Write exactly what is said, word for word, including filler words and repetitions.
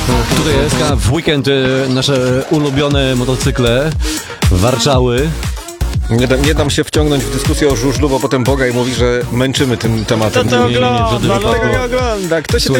Tutaj jest w weekend y, nasze ulubione motocykle, warczały. Nie, da, nie dam się wciągnąć w dyskusję o żużlu, bo potem Boga i mówi, że męczymy tym tematem. To to nie, nie, nie, w żadnym ogląda, wypadku. Tego nie ogląda. Kto się